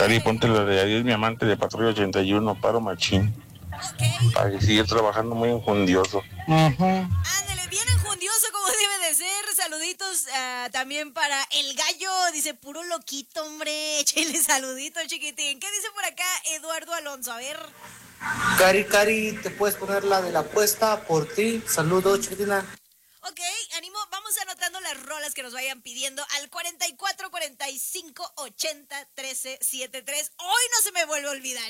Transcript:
Cari, ponte la de Adiós mi amante de Patrulla 81, paro machín. Ok. Para seguir trabajando muy enjundioso. Ándale, bien enjundioso como debe de ser. Saluditos también para el gallo. Dice, puro loquito, hombre. Échale saluditos, chiquitín. ¿Qué dice por acá Eduardo Alonso? A ver. Cari, te puedes poner la de la apuesta por ti. Saludos, chiquitina. Ok, ánimo, vamos anotando las rolas que nos vayan pidiendo al 44 45 80 13 73. Hoy no se me vuelve a olvidar.